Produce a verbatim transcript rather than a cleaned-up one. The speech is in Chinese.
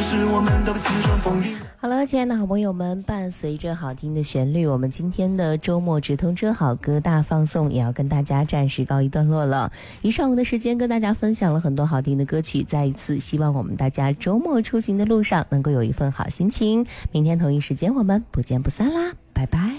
是我们的此生风雨。 好了，亲爱的好朋友们，伴随着好听的旋律，我们今天的周末直通车好歌大放送也要跟大家暂时告一段落了。一上午的时间跟大家分享了很多好听的歌曲，再一次希望我们大家周末出行的路上能够有一份好心情。明天同一时间我们不见不散啦，拜拜。